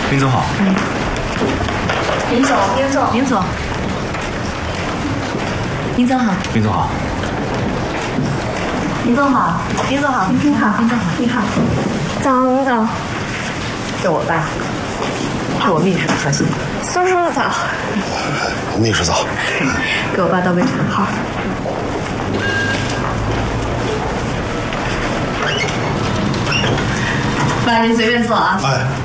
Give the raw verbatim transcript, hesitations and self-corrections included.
林总好。嗯。 林总，林总， 林总，林总好。 林总好。 林总好， 林总好。 林总好， 林总好。 你好。 早，林总。 是我爸，是我秘书说信。 苏叔早。 秘书早。 给我爸倒杯茶。好。爸，您随便坐啊。 哎。